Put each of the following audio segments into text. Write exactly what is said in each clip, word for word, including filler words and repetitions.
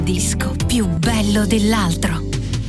Disco più bello dell'altro.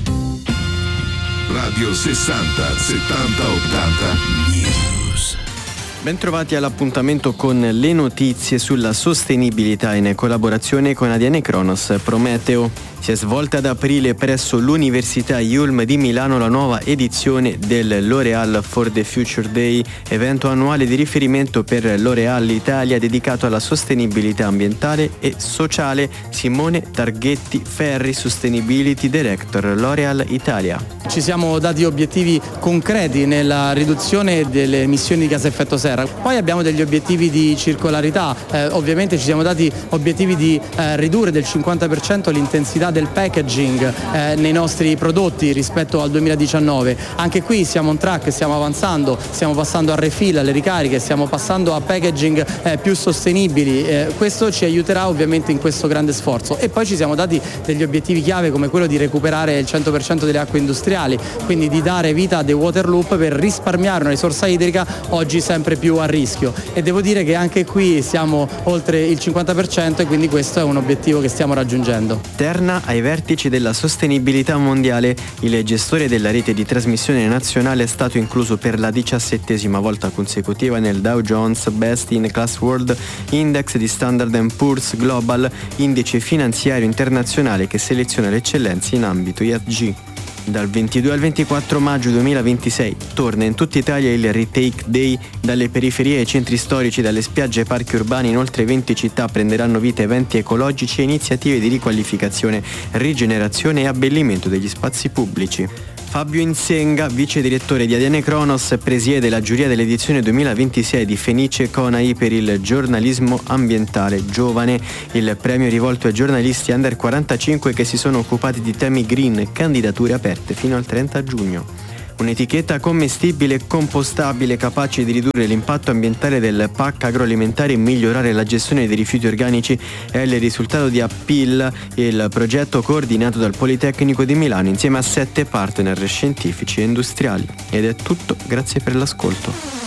Radio sessanta settanta ottanta News. Bentrovati all'appuntamento con le notizie sulla sostenibilità in collaborazione con A D N Kronos Prometeo. Si è svolta ad aprile presso l'Università Yulm di Milano la nuova edizione del L'Oréal for the Future Day, evento annuale di riferimento per L'Oréal Italia dedicato alla sostenibilità ambientale e sociale. Simone Targhetti Ferri, Sustainability Director L'Oréal Italia. Ci siamo dati obiettivi concreti nella riduzione delle emissioni di gas a effetto serra. Poi abbiamo degli obiettivi di circolarità, eh, ovviamente ci siamo dati obiettivi di eh, ridurre del cinquanta per cento l'intensità del packaging eh, nei nostri prodotti rispetto al duemiladiciannove. Anche qui siamo on track, stiamo avanzando, stiamo passando a refill, alle ricariche, stiamo passando a packaging eh, più sostenibili. Eh, questo ci aiuterà ovviamente in questo grande sforzo. E poi ci siamo dati degli obiettivi chiave come quello di recuperare il cento per cento delle acque industriali, quindi di dare vita a dei water loop per risparmiare una risorsa idrica oggi sempre più a rischio. E devo dire che anche qui siamo oltre il cinquanta per cento e quindi questo è un obiettivo che stiamo raggiungendo. Terna ai vertici della sostenibilità mondiale. Il gestore della rete di trasmissione nazionale è stato incluso per la diciassettesima volta consecutiva nel Dow Jones Best in Class World Index di Standard and Poor's Global, indice finanziario internazionale che seleziona le eccellenze in ambito E S G. Dal ventidue al ventiquattro maggio duemilaventisei torna in tutta Italia il Retake Day. Dalle periferie ai centri storici, dalle spiagge ai parchi urbani, in oltre venti città prenderanno vita eventi ecologici e iniziative di riqualificazione, rigenerazione e abbellimento degli spazi pubblici. Fabio Insenga, vice direttore di A D N Kronos, presiede la giuria dell'edizione duemilaventisei di Fenice Conai per il giornalismo ambientale giovane, il premio rivolto ai giornalisti under quarantacinque che si sono occupati di temi green, candidature aperte fino al trenta giugno. Un'etichetta commestibile e compostabile capace di ridurre l'impatto ambientale del pack agroalimentare e migliorare la gestione dei rifiuti organici è il risultato di Appeal, il progetto coordinato dal Politecnico di Milano insieme a sette partner scientifici e industriali. Ed è tutto, grazie per l'ascolto.